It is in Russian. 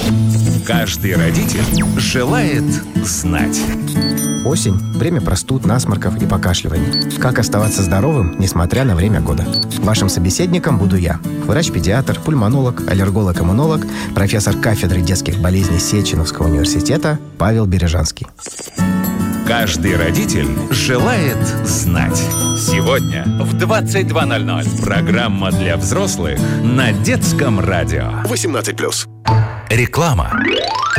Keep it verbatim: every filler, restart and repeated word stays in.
Каждый родитель желает знать. Осень – время простуд, насморков и покашливаний. Как оставаться здоровым, несмотря на время года? Вашим собеседником буду я, врач-педиатр, пульмонолог, аллерголог-иммунолог, профессор кафедры детских болезней Сеченовского университета Павел Бережанский. Каждый родитель желает знать. Сегодня в двадцать два ноль ноль программа для взрослых на Детском радио. восемнадцать плюс. Реклама.